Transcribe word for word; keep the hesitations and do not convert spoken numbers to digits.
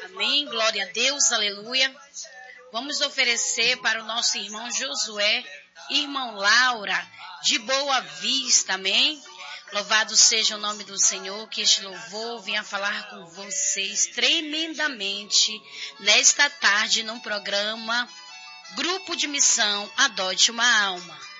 Amém. Glória a Deus. Aleluia. Vamos oferecer para o nosso irmão Josué, irmão Laura, de Boa Vista. Amém. Louvado seja o nome do Senhor, que este louvor venha falar com vocês tremendamente nesta tarde no programa Grupo de Missão Adote uma Alma.